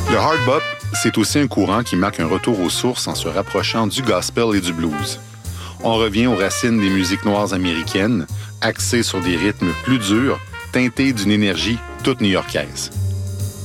Le hard bop, c'est aussi un courant qui marque un retour aux sources en se rapprochant du gospel et du blues. On revient aux racines des musiques noires américaines, axées sur des rythmes plus durs, teintés d'une énergie toute new-yorkaise.